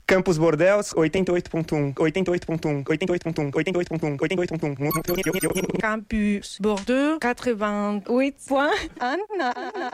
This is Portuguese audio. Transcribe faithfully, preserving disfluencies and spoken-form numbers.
Campos Bordeaux, oitenta e oito ponto um, oitenta e oito ponto um, oitenta e oito ponto um, oitenta e oito ponto um, oitenta e oito ponto um. Campus Bordeaux, quatre-vingt-huit point un.